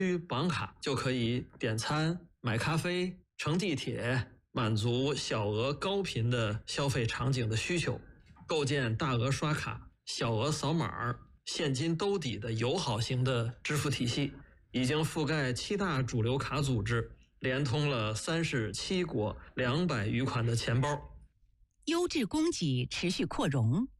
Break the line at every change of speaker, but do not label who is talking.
绑卡就可以点餐、买咖啡、乘地铁，满足小额高频的消费场景的需求，构建大额刷卡、小额扫码、现金兜底的友好型的支付体系，已经覆盖7大主流卡组织，连通了37国200余款的钱包。
优质供给持续扩容，